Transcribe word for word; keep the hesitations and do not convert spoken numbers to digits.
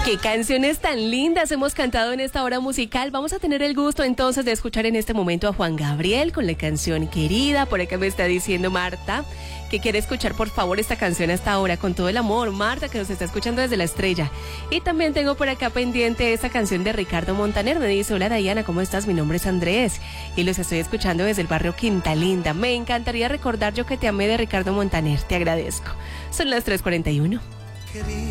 Qué canciones tan lindas hemos cantado en esta hora musical. Vamos a tener el gusto entonces de escuchar en este momento a Juan Gabriel con la canción Querida. Por acá me está diciendo Marta que quiere escuchar por favor esta canción hasta ahora con todo el amor. Marta, que nos está escuchando desde La Estrella. Y también tengo por acá pendiente esta canción de Ricardo Montaner. Me dice: hola Diana, ¿cómo estás? Mi nombre es Andrés y los estoy escuchando desde el barrio Quinta Linda. Me encantaría recordar Yo que te amé de Ricardo Montaner. Te agradezco. Son las tres cuarenta y uno.